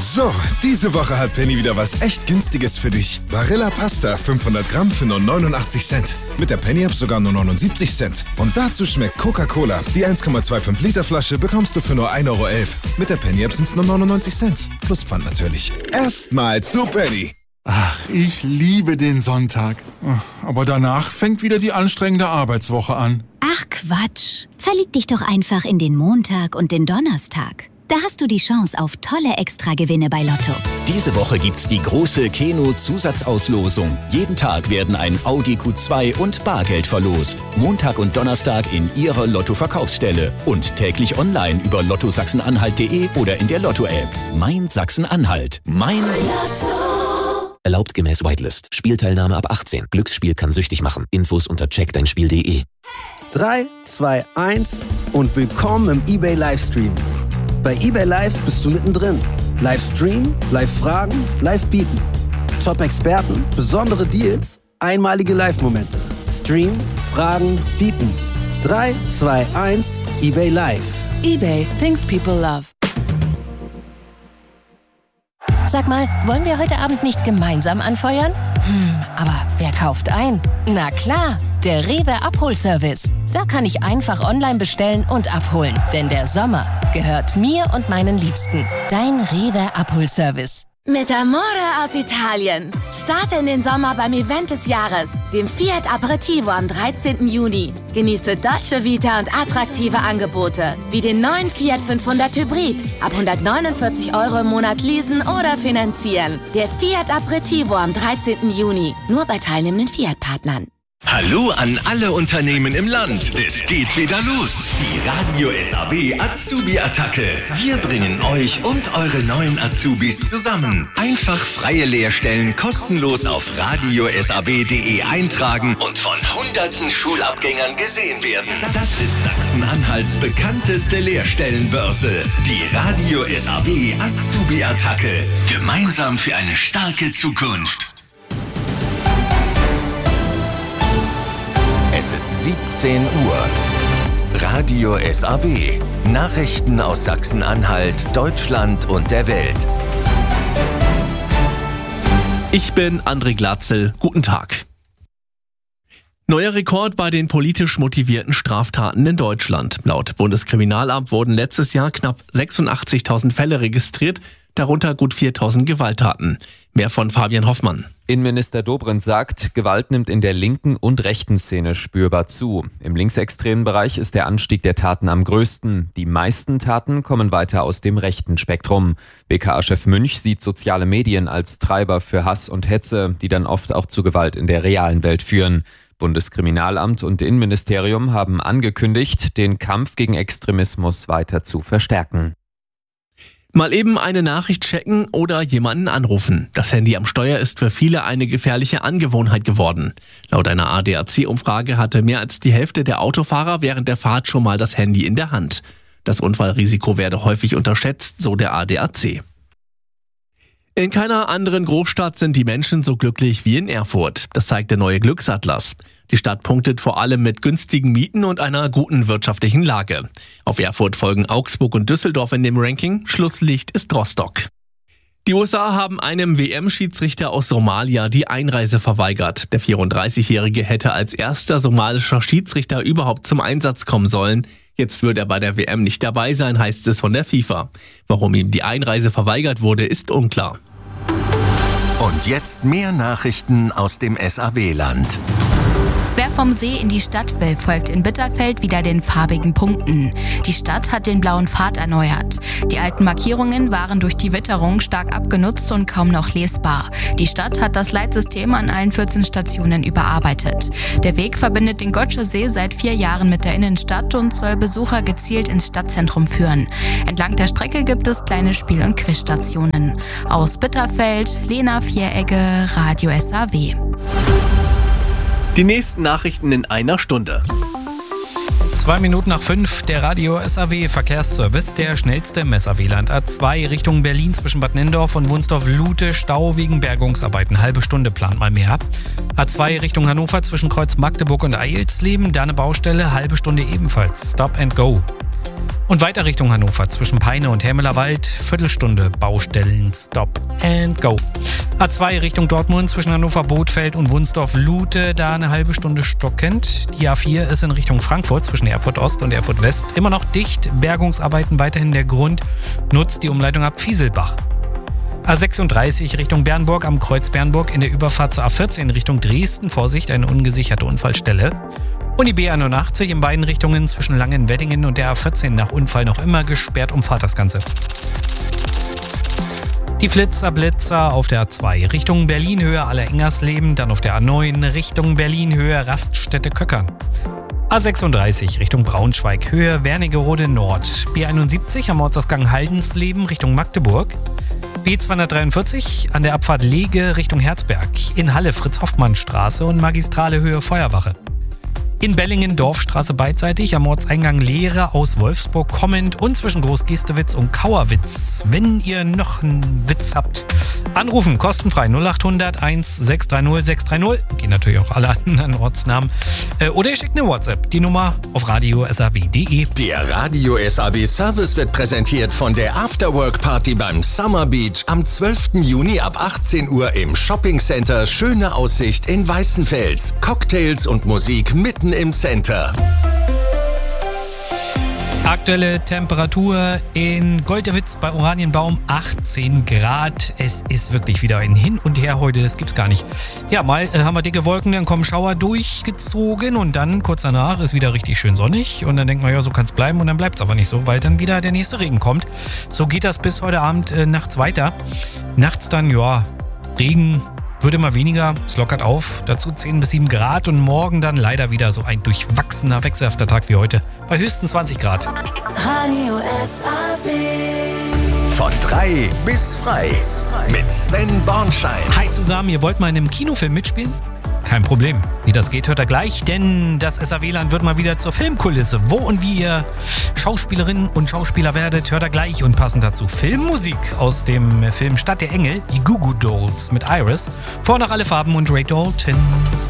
So, diese Woche hat Penny wieder was echt Günstiges für dich. Barilla Pasta 500 Gramm für nur 89 Cent. Mit der Penny-App sogar nur 79 Cent. Und dazu schmeckt Coca-Cola. Die 1,25 Liter Flasche bekommst du für nur 1,11 Euro. Mit der Penny-App sind es nur 99 Cent. Plus Pfand natürlich. Erstmal zu Penny. Ach, ich liebe den Sonntag. Aber danach fängt wieder die anstrengende Arbeitswoche an. Ach Quatsch. Verlieb dich doch einfach in den Montag und den Donnerstag. Da hast du die Chance auf tolle Extragewinne bei Lotto. Diese Woche gibt's die große Keno-Zusatzauslosung. Jeden Tag werden ein Audi Q2 und Bargeld verlost. Montag und Donnerstag in Ihrer Lotto-Verkaufsstelle. Und täglich online über lottosachsen-anhalt.de oder in der Lotto-App. Mein Sachsen-Anhalt. Mein Lotto. Erlaubt gemäß Whitelist. Spielteilnahme ab 18. Glücksspiel kann süchtig machen. Infos unter checkdeinspiel.de. 3, 2, 1 und willkommen im eBay Livestream. Bei eBay Live bist du mittendrin. Livestream, Live-Fragen, Live-Bieten. Top-Experten, besondere Deals, einmalige Live-Momente. Stream, Fragen, Bieten. 3, 2, 1, eBay Live. eBay, things people love. Sag mal, wollen wir heute Abend nicht gemeinsam anfeuern? Aber wer kauft ein? Na klar, der Rewe Abholservice. Da kann ich einfach online bestellen und abholen. Denn der Sommer gehört mir und meinen Liebsten. Dein Rewe Abholservice. Mit Amore aus Italien. Starte in den Sommer beim Event des Jahres, dem Fiat Aperitivo am 13. Juni. Genieße Dolce Vita und attraktive Angebote, wie den neuen Fiat 500 Hybrid. Ab 149 € im Monat leasen oder finanzieren. Der Fiat Aperitivo am 13. Juni. Nur bei teilnehmenden Fiat-Partnern. Hallo an alle Unternehmen im Land. Es geht wieder los. Die Radio SAW Azubi-Attacke. Wir bringen euch und eure neuen Azubis zusammen. Einfach freie Lehrstellen kostenlos auf radiosaw.de eintragen und von hunderten Schulabgängern gesehen werden. Das ist Sachsen-Anhalts bekannteste Lehrstellenbörse. Die Radio SAW Azubi-Attacke. Gemeinsam für eine starke Zukunft. Es ist 17 Uhr. Radio SAW. Nachrichten aus Sachsen-Anhalt, Deutschland und der Welt. Ich bin André Glatzel. Guten Tag. Neuer Rekord bei den politisch motivierten Straftaten in Deutschland. Laut Bundeskriminalamt wurden letztes Jahr knapp 86.000 Fälle registriert, darunter gut 4.000 Gewalttaten. Mehr von Fabian Hoffmann. Innenminister Dobrindt sagt, Gewalt nimmt in der linken und rechten Szene spürbar zu. Im linksextremen Bereich ist der Anstieg der Taten am größten. Die meisten Taten kommen weiter aus dem rechten Spektrum. BKA-Chef Münch sieht soziale Medien als Treiber für Hass und Hetze, die dann oft auch zu Gewalt in der realen Welt führen. Bundeskriminalamt und Innenministerium haben angekündigt, den Kampf gegen Extremismus weiter zu verstärken. Mal eben eine Nachricht checken oder jemanden anrufen. Das Handy am Steuer ist für viele eine gefährliche Angewohnheit geworden. Laut einer ADAC-Umfrage hatte mehr als die Hälfte der Autofahrer während der Fahrt schon mal das Handy in der Hand. Das Unfallrisiko werde häufig unterschätzt, so der ADAC. In keiner anderen Großstadt sind die Menschen so glücklich wie in Erfurt. Das zeigt der neue Glücksatlas. Die Stadt punktet vor allem mit günstigen Mieten und einer guten wirtschaftlichen Lage. Auf Erfurt folgen Augsburg und Düsseldorf in dem Ranking. Schlusslicht ist Rostock. Die USA haben einem WM-Schiedsrichter aus Somalia die Einreise verweigert. Der 34-Jährige hätte als erster somalischer Schiedsrichter überhaupt zum Einsatz kommen sollen. Jetzt wird er bei der WM nicht dabei sein, heißt es von der FIFA. Warum ihm die Einreise verweigert wurde, ist unklar. Und jetzt mehr Nachrichten aus dem SAW-Land. Wer vom See in die Stadt will, folgt in Bitterfeld wieder den farbigen Punkten. Die Stadt hat den blauen Pfad erneuert. Die alten Markierungen waren durch die Witterung stark abgenutzt und kaum noch lesbar. Die Stadt hat das Leitsystem an allen 14 Stationen überarbeitet. Der Weg verbindet den Gottscher See seit 4 Jahren mit der Innenstadt und soll Besucher gezielt ins Stadtzentrum führen. Entlang der Strecke gibt es kleine Spiel- und Quizstationen. Aus Bitterfeld, Lena Vieregge, Radio SAW. Die nächsten Nachrichten in einer Stunde. 2 Minuten nach 5, der Radio SAW Verkehrsservice, der schnellste im SAW-Land. A2 Richtung Berlin zwischen Bad Nennendorf und Wunsdorf-Lute, Stau wegen Bergungsarbeiten. Halbe Stunde, plant mal mehr. A2 Richtung Hannover zwischen Kreuz Magdeburg und Eilsleben, da eine Baustelle, halbe Stunde ebenfalls. Stop and go. Und weiter Richtung Hannover zwischen Peine und Hämelerwald, Viertelstunde Baustellen, Stop and Go. A2 Richtung Dortmund zwischen Hannover-Bothfeld und Wunsdorf-Lute, da eine halbe Stunde stockend. Die A4 ist in Richtung Frankfurt zwischen Erfurt Ost und Erfurt West immer noch dicht. Bergungsarbeiten weiterhin der Grund, nutzt die Umleitung ab Fieselbach. A36 Richtung Bernburg am Kreuz Bernburg in der Überfahrt zur A14 Richtung Dresden. Vorsicht, eine ungesicherte Unfallstelle. Und die B81 in beiden Richtungen zwischen Langenweddingen und der A14 nach Unfall noch immer gesperrt, umfahrt das Ganze. Die Blitzer auf der A2 Richtung Berlin-Höhe Aller-Engersleben, dann auf der A9 Richtung Berlin-Höhe Raststätte-Köckern. A36 Richtung Braunschweig, Höhe Wernigerode Nord. B71 am Ortsausgang Haldensleben Richtung Magdeburg. B243 an der Abfahrt Lege Richtung Herzberg. In Halle Fritz-Hoffmann-Straße und Magistrale Höhe Feuerwache. In Bellingen Dorfstraße beidseitig, am Ortseingang Lehre aus Wolfsburg kommend und zwischen Großgestewitz und Kauerwitz. Wenn ihr noch einen Witz habt, anrufen, kostenfrei 0800 1630 630. Gehen natürlich auch alle anderen Ortsnamen. Oder ihr schickt eine WhatsApp, die Nummer auf radio.saw.de. Der Radio SAW Service wird präsentiert von der Afterwork Party beim Summer Beach am 12. Juni ab 18 Uhr im Shopping Center Schöne Aussicht in Weißenfels. Cocktails und Musik mitten im Center. Aktuelle Temperatur in Goldewitz bei Oranienbaum 18 Grad. Es ist wirklich wieder ein Hin und Her heute, das gibt's gar nicht. Ja, mal haben wir dicke Wolken, dann kommen Schauer durchgezogen und dann kurz danach ist wieder richtig schön sonnig und dann denkt man, ja, so kann's bleiben und dann bleibt's aber nicht so, weil dann wieder der nächste Regen kommt. So geht das bis heute Abend nachts weiter. Nachts dann, ja, Regen wird immer weniger, es lockert auf, dazu 10 bis 7 Grad und morgen dann leider wieder so ein durchwachsener, wechselhafter Tag wie heute bei höchstens 20 Grad. Radio SAW. Von 3 bis frei mit Sven Bornschein. Hi zusammen, ihr wollt mal in einem Kinofilm mitspielen? Kein Problem. Wie das geht, hört ihr gleich, denn das SAW-Land wird mal wieder zur Filmkulisse. Wo und wie ihr Schauspielerinnen und Schauspieler werdet, hört ihr gleich. Und passend dazu Filmmusik aus dem Film Stadt der Engel, die Goo Goo Dolls mit Iris. Vor noch alle Farben und Ray Dalton.